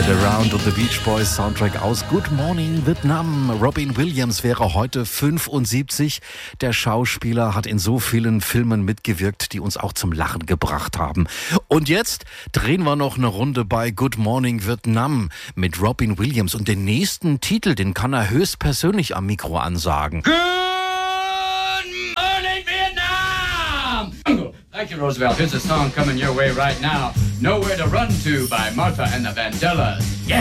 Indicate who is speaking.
Speaker 1: Around und The Beach Boys Soundtrack aus Good Morning Vietnam. Robin Williams wäre heute 75. Der Schauspieler hat in so vielen Filmen mitgewirkt, die uns auch zum Lachen gebracht haben. Und jetzt drehen wir noch eine Runde bei Good Morning Vietnam mit Robin Williams. Und den nächsten Titel, den kann er höchstpersönlich am Mikro ansagen.
Speaker 2: Good morning, Vietnam! Thank you, Roosevelt. Here's a song coming your way right now. Nowhere to Run To by Martha and the Vandellas. Yeah!